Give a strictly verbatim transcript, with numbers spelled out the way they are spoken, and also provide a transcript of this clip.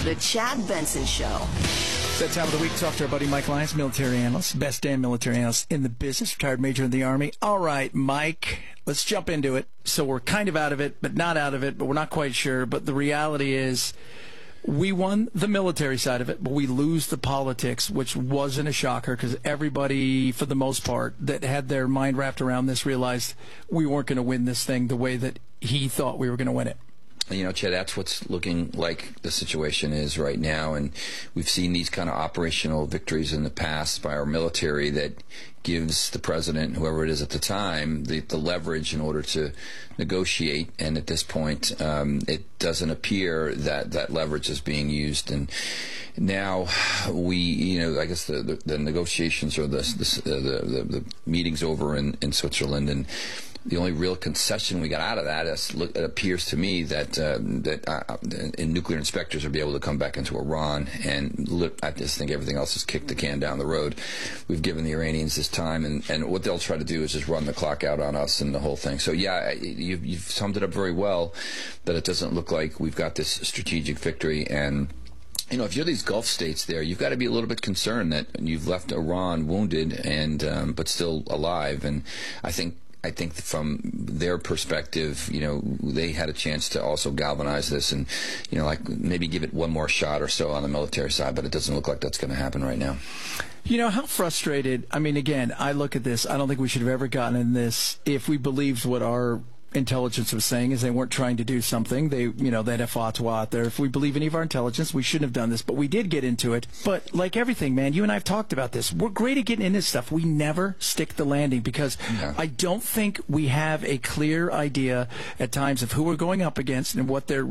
The Chad Benson Show. It's that time of the week. Talk to our buddy Mike Lyons, military analyst, best damn military analyst in the business, retired major in the Army. All right, Mike, let's jump into it. So we're kind of out of it, but not out of it, but we're not quite sure. But the reality is we won the military side of it, but we lose the politics, which wasn't a shocker because everybody, for the most part, that had their mind wrapped around this realized we weren't going to win this thing the way that he thought we were going to win it. You know, Chad, that's what's looking like the situation is right now. And we've seen these kind of operational victories in the past by our military that gives the president, whoever it is at the time, the, the leverage in order to negotiate. And at this point, um, it doesn't appear that that leverage is being used. And now we, you know, I guess the, the, the negotiations or the, the, the, the, the meetings over in, in Switzerland, and the only real concession we got out of that is, look, it appears to me that uh, that uh, and nuclear inspectors will be able to come back into Iran, and look, I just think everything else has kicked the can down the road. We've given the Iranians this time, and, and what they'll try to do is just run the clock out on us and the whole thing. So yeah, you've, you've summed it up very well, that it doesn't look like we've got this strategic victory. And you know, if you're these Gulf states there, you've got to be a little bit concerned that you've left Iran wounded and um, but still alive. And I think I think from their perspective, you know, they had a chance to also galvanize this and, you know, like maybe give it one more shot or so on the military side, but it doesn't look like that's going to happen right now. You know, how frustrated, I mean, again, I look at this, I don't think we should have ever gotten in this if we believed what our intelligence was saying is they weren't trying to do something. They, you know, they'd have fatwa out there. If we believe any of our intelligence, we shouldn't have done this, but we did get into it. But like everything, man, you and I have talked about this. We're great at getting into stuff. We never stick the landing because yeah. I don't think we have a clear idea at times of who we're going up against and what their